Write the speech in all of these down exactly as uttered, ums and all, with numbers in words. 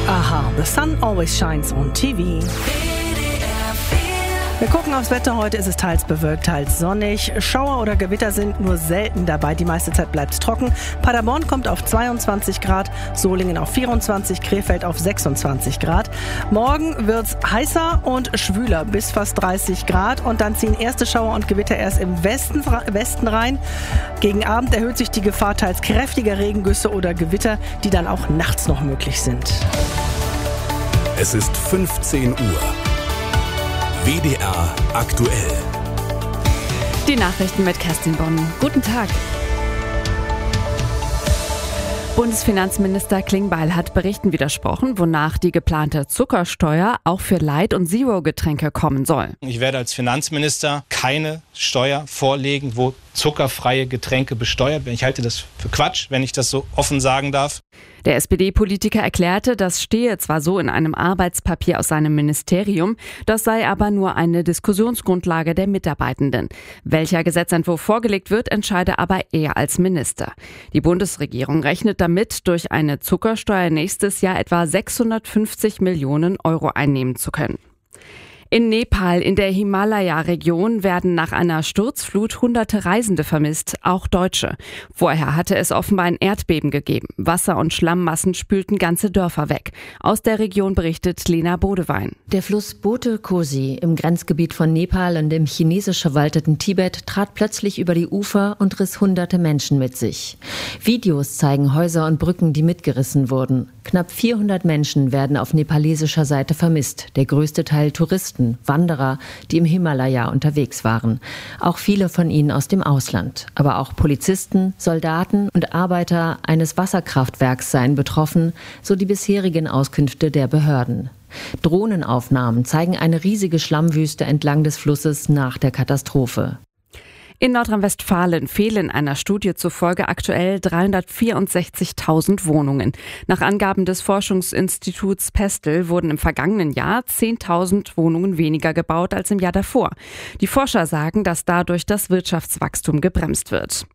Aha, the sun always shines on T V. Wir gucken aufs Wetter. Heute ist es teils bewölkt, teils sonnig. Schauer oder Gewitter sind nur selten dabei. Die meiste Zeit bleibt es trocken. Paderborn kommt auf zweiundzwanzig Grad, Solingen auf vierundzwanzig, Krefeld auf sechsundzwanzig Grad. Morgen wird's heißer und schwüler, bis fast dreißig Grad. Und dann ziehen erste Schauer und Gewitter erst im Westen, Westen rein. Gegen Abend erhöht sich die Gefahr teils kräftiger Regengüsse oder Gewitter, die dann auch nachts noch möglich sind. Es ist fünfzehn Uhr. W D R aktuell. Die Nachrichten mit Kerstin Bonn. Guten Tag. Bundesfinanzminister Klingbeil hat Berichten widersprochen, wonach die geplante Zuckersteuer auch für Light- und Zero-Getränke kommen soll. Ich werde als Finanzminister keine Steuer vorlegen, wo zuckerfreie Getränke besteuert werden. Ich halte das für Quatsch, wenn ich das so offen sagen darf. Der S P D-Politiker erklärte, das stehe zwar so in einem Arbeitspapier aus seinem Ministerium, das sei aber nur eine Diskussionsgrundlage der Mitarbeitenden. Welcher Gesetzentwurf vorgelegt wird, entscheide aber er als Minister. Die Bundesregierung rechnet damit, durch eine Zuckersteuer nächstes Jahr etwa sechshundertfünfzig Millionen Euro einnehmen zu können. In Nepal, in der Himalaya-Region, werden nach einer Sturzflut hunderte Reisende vermisst, auch Deutsche. Vorher hatte es offenbar ein Erdbeben gegeben. Wasser- und Schlammmassen spülten ganze Dörfer weg. Aus der Region berichtet Lena Bodewein. Der Fluss Bote Kosi im Grenzgebiet von Nepal und im chinesisch verwalteten Tibet trat plötzlich über die Ufer und riss hunderte Menschen mit sich. Videos zeigen Häuser und Brücken, die mitgerissen wurden. Knapp vierhundert Menschen werden auf nepalesischer Seite vermisst, der größte Teil Touristen, Wanderer, die im Himalaya unterwegs waren. Auch viele von ihnen aus dem Ausland. Aber auch Polizisten, Soldaten und Arbeiter eines Wasserkraftwerks seien betroffen, so die bisherigen Auskünfte der Behörden. Drohnenaufnahmen zeigen eine riesige Schlammwüste entlang des Flusses nach der Katastrophe. In Nordrhein-Westfalen fehlen einer Studie zufolge aktuell dreihundertvierundsechzigtausend Wohnungen. Nach Angaben des Forschungsinstituts Pestel wurden im vergangenen Jahr zehntausend Wohnungen weniger gebaut als im Jahr davor. Die Forscher sagen, dass dadurch das Wirtschaftswachstum gebremst wird.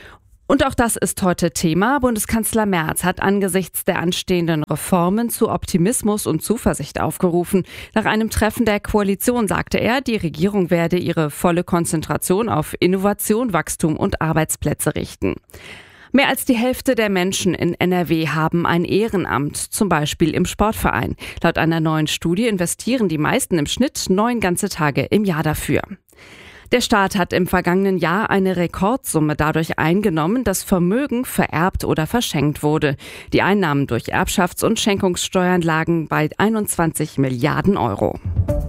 Und auch das ist heute Thema. Bundeskanzler Merz hat angesichts der anstehenden Reformen zu Optimismus und Zuversicht aufgerufen. Nach einem Treffen der Koalition sagte er, die Regierung werde ihre volle Konzentration auf Innovation, Wachstum und Arbeitsplätze richten. Mehr als die Hälfte der Menschen in N R W haben ein Ehrenamt, zum Beispiel im Sportverein. Laut einer neuen Studie investieren die meisten im Schnitt neun ganze Tage im Jahr dafür. Der Staat hat im vergangenen Jahr eine Rekordsumme dadurch eingenommen, dass Vermögen vererbt oder verschenkt wurde. Die Einnahmen durch Erbschafts- und Schenkungssteuern lagen bei einundzwanzig Milliarden Euro.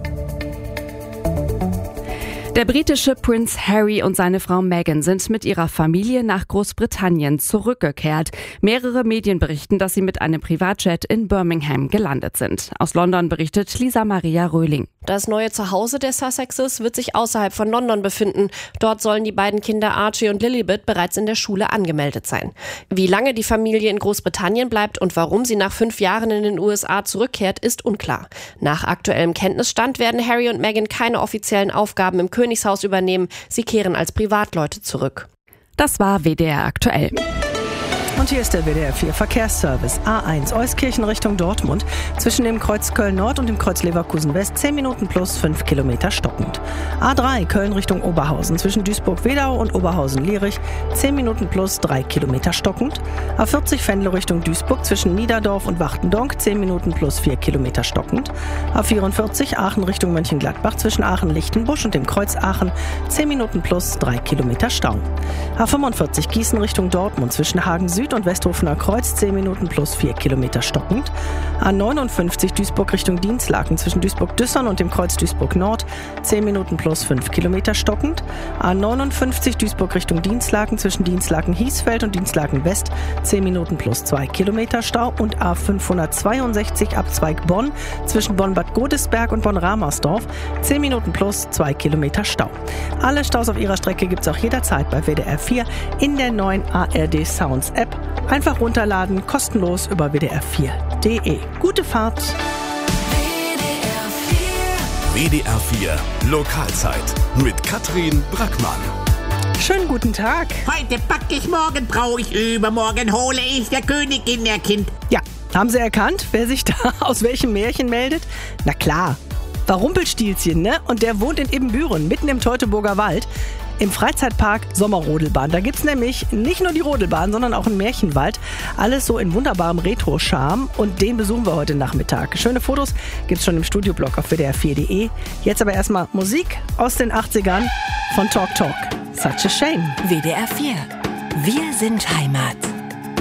Der britische Prinz Harry und seine Frau Meghan sind mit ihrer Familie nach Großbritannien zurückgekehrt. Mehrere Medien berichten, dass sie mit einem Privatjet in Birmingham gelandet sind. Aus London berichtet Lisa Maria Röhling. Das neue Zuhause der Sussexes wird sich außerhalb von London befinden. Dort sollen die beiden Kinder Archie und Lilibet bereits in der Schule angemeldet sein. Wie lange die Familie in Großbritannien bleibt und warum sie nach fünf Jahren in den U S A zurückkehrt, ist unklar. Nach aktuellem Kenntnisstand werden Harry und Meghan keine offiziellen Aufgaben im Königshaus übernehmen. Sie kehren als Privatleute zurück. Das war W D R aktuell. Und hier ist der W D R vier Verkehrsservice. A eins Euskirchen Richtung Dortmund. Zwischen dem Kreuz Köln Nord und dem Kreuz Leverkusen West zehn Minuten plus fünf Kilometer stockend. A drei Köln Richtung Oberhausen. Zwischen Duisburg-Wedau und Oberhausen-Lierich zehn Minuten plus drei Kilometer stockend. A vierzig Venlo Richtung Duisburg. Zwischen Niederdorf und Wachtendonk zehn Minuten plus vier Kilometer stockend. A vierundvierzig Aachen Richtung Mönchengladbach. Zwischen Aachen-Lichtenbusch und dem Kreuz Aachen zehn Minuten plus drei Kilometer Stau. A fünfundvierzig Gießen Richtung Dortmund. Zwischen Hagen Süd und Westhofener Kreuz zehn Minuten plus vier Kilometer stockend. A neunundfünfzig Duisburg Richtung Dienstlaken zwischen Duisburg-Düssern und dem Kreuz Duisburg Nord zehn Minuten plus fünf Kilometer stockend. A neunundfünfzig Duisburg Richtung Dienstlaken zwischen Dienstlaken-Hiesfeld und Dienstlaken-West zehn Minuten plus zwei Kilometer Stau. Und A fünfhundertzweiundsechzig Abzweig Bonn zwischen Bonn-Bad Godesberg und Bonn-Ramersdorf zehn Minuten plus zwei Kilometer Stau. Alle Staus auf ihrer Strecke gibt es auch jederzeit bei W D R vier in der neuen A R D Sounds App. Einfach runterladen, kostenlos über W D R vier Punkt de. Gute Fahrt! W D R vier Lokalzeit mit Katrin Brackmann. Schönen guten Tag. Heute back ich, morgen brauche ich, übermorgen hole ich der Königin ihr Kind. Ja, Haben Sie erkannt, wer sich da aus welchem Märchen meldet? Na klar, war Rumpelstilzchen, ne? Und der wohnt in Ibbenbüren, mitten im Teutoburger Wald. Im Freizeitpark Sommerrodelbahn. Da gibt's nämlich nicht nur die Rodelbahn, sondern auch einen Märchenwald. Alles so in wunderbarem Retro-Charme. Und den besuchen wir heute Nachmittag. Schöne Fotos gibt's schon im Studioblog auf W D R vier Punkt de. Jetzt aber erstmal Musik aus den achtzigern von Talk Talk. Such a shame. W D R vier. Wir sind Heimat.